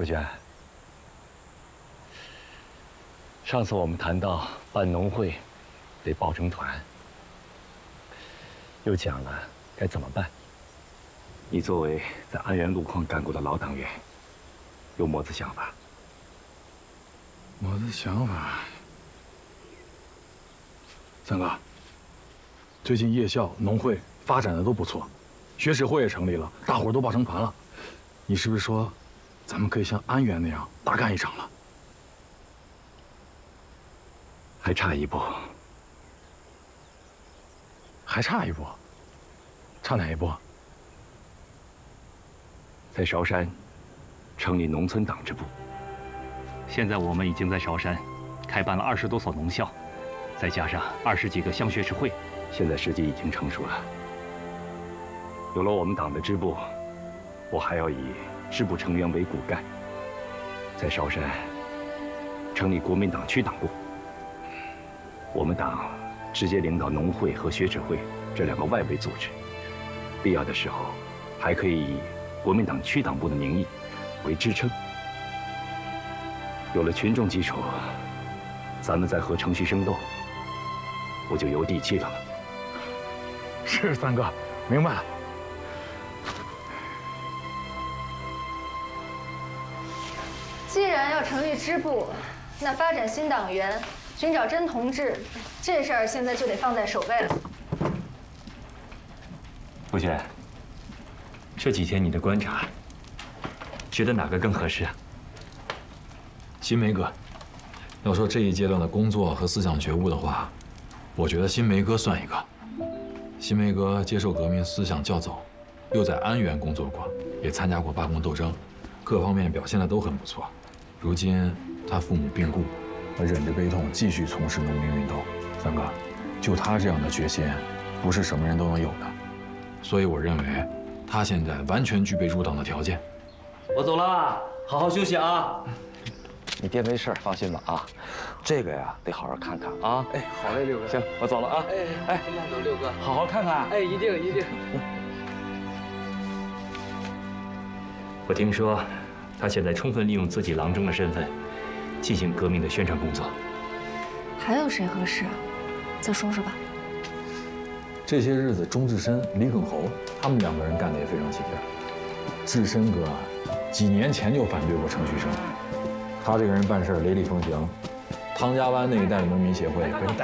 福娟，上次我们谈到办农会得抱成团，又讲了该怎么办。你作为在安源路矿干过的老党员，有么子想法？ 我的想法，三哥，最近夜校、农会发展的都不错，学史会也成立了，大伙儿都抱成团了。你是不是说，咱们可以像安源那样大干一场了？ 还差一步。 还差一步？差哪一步？ 在韶山成立农村党支部。现在我们已经在韶山开办了20多所农校，再加上20几个乡学士会，现在时机已经成熟了。有了我们党的支部，我还要以支部成员为骨干，在韶山成立国民党区党部。我们党直接领导农会和学者会这2个外围组织，必要的时候还可以以国民党区党部的名义为支撑。有了群众基础，咱们再和程旭生斗，我就有底气了。 是三哥，明白了。 既然要成立支部，那发展新党员、寻找真同志，这事儿现在就得放在首位了。 福娟，这几天你的观察，觉得哪个更合适啊？ 新梅哥，要说这一阶段的工作和思想觉悟的话，我觉得新梅哥算一个。新梅哥接受革命思想较早，又在安源工作过，也参加过罢工斗争，各方面表现的都很不错。如今他父母病故，他忍着悲痛继续从事农民运动。三哥，就他这样的决心，不是什么人都能有的。所以我认为，他现在完全具备入党的条件。 我走了，好好休息啊。 你爹没事，放心吧啊。这个呀，得好好看看啊。 哎，好嘞，六哥。 行，我走了啊。 哎，慢走，六哥。 好好看看。 哎，一定一定。 我听说，他现在充分利用自己郎中的身份，进行革命的宣传工作。 还有谁合适啊？再说说吧。 这些日子，钟志深、李耿侯他们2个人干得也非常起劲儿。志深哥几年前就反对过程旭生，他这个人办事雷厉风行，汤家湾那一带的农民协会被